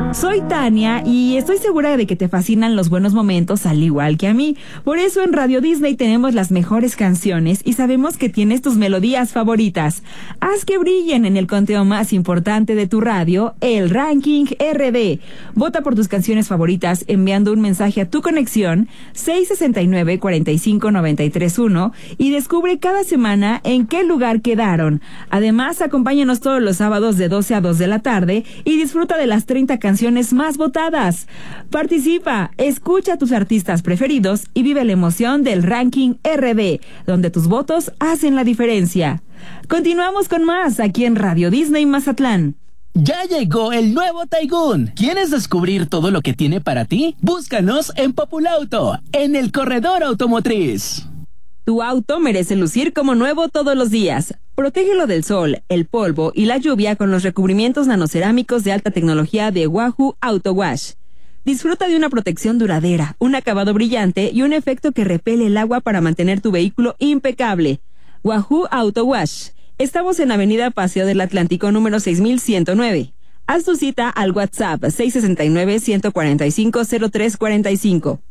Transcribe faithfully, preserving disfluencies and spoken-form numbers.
Soy Tania y estoy segura de que te fascinan los buenos momentos al igual que a mí. Por eso en Radio Disney tenemos las mejores canciones y sabemos que tienes tus melodías favoritas. Haz que brillen en el conteo más importante de tu radio, el Ranking R D. Vota por tus canciones favoritas enviando un mensaje a tu conexión seis seis nueve, cuatro cinco, nueve tres uno y descubre cada semana en qué lugar quedaron. Además, acompáñanos todos los sábados de doce a dos de la tarde y disfruta de las treinta canciones más votadas. Participa, escucha a tus artistas preferidos y vive la emoción del Ranking R D, donde tus votos hacen la diferencia. Continuamos con más aquí en Radio Disney Mazatlán. Ya llegó el nuevo Taigun. ¿Quieres descubrir todo lo que tiene para ti? Búscanos en Populauto, en el corredor automotriz. Tu auto merece lucir como nuevo todos los días. Protégelo del sol, el polvo y la lluvia con los recubrimientos nanocerámicos de alta tecnología de Wahoo Auto Wash. Disfruta de una protección duradera, un acabado brillante y un efecto que repele el agua para mantener tu vehículo impecable. Wahoo Auto Wash. Estamos en Avenida Paseo del Atlántico número seis mil ciento nueve. Haz tu cita al WhatsApp seis seis nueve, uno cuatro cinco, cero tres cuatro cinco.